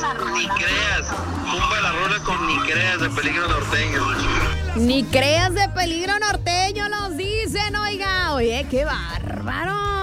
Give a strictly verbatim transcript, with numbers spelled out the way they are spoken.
Ni creas. Tumba la rola con Ni creas de Peligro Norteño. Ni creas de Peligro Norteño, nos dicen, oiga. Oye, qué bárbaro.